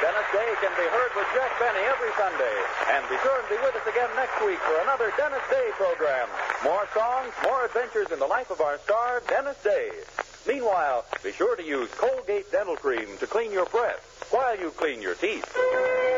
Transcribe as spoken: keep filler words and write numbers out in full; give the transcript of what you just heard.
Dennis Day can be heard with Jack Benny every Sunday. And be sure and be with us again next week for another Dennis Day program. More songs, more adventures in the life of our star, Dennis Day. Meanwhile, be sure to use Colgate Dental Cream to clean your breath while you clean your teeth.